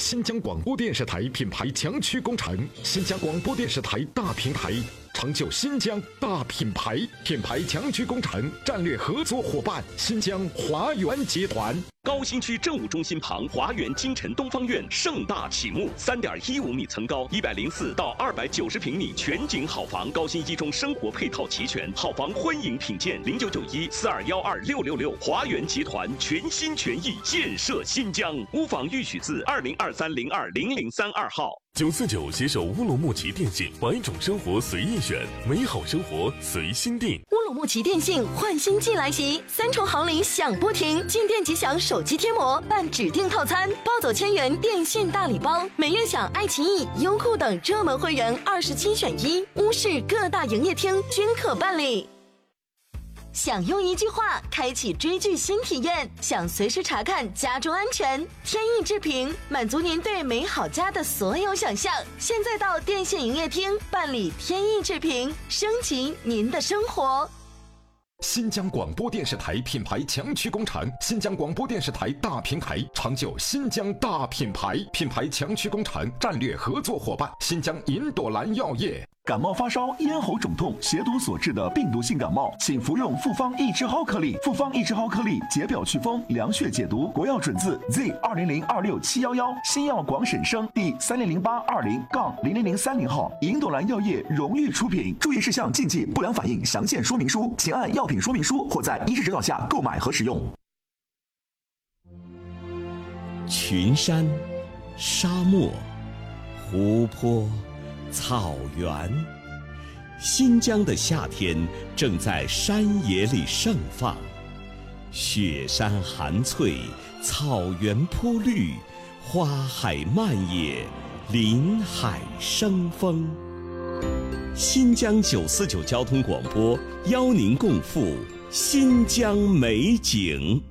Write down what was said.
新疆广播电视台品牌强区工程，新疆广播电视台大平台，成就新疆大品牌。品牌强区工程战略合作伙伴：新疆华源集团。 高新区政务中心旁华源金晨东方院盛大启幕，3.15米层高，104到290平米全景好房，高新一中生活配套齐全，好房欢迎品鉴，099142126666。华源集团全心全意建设新疆，屋房预许字2023020032号。 949携手乌鲁木齐电信，100种生活随意选，美好生活随心定。 乌鲁木齐电信换新季来袭，3重好礼享不停，进店即享手机贴膜，办指定套餐，抱走1000元电信大礼包，每月享爱奇艺、优酷等热门会员27选1，乌市各大营业厅均可办理。想用一句话开启追剧新体验，想随时查看家中安全，天意制屏满足您对美好家的所有想象。现在到电信营业厅办理天意制屏，升级您的生活。 新疆广播电视台品牌强区工程，新疆广播电视台大平台，成就新疆大品牌。品牌强区工程战略合作伙伴：新疆银朵兰药业。 感冒发烧、咽喉肿痛、血毒所致的病毒性感冒，请服用复方益智蒿颗粒。复方益智蒿颗粒解表祛风、凉血解毒，国药准字 Z20026711，新药广审生第300820-00030号，银朵兰药业荣誉出品。注意事项、禁忌、不良反应详见说明书，请按药品说明书或在医师指导下购买和使用。 群山、沙漠、湖泊、草原，新疆的夏天正在山野里盛放，雪山含翠，草原铺绿，花海漫野，林海生风。新疆949交通广播邀您共赴新疆美景。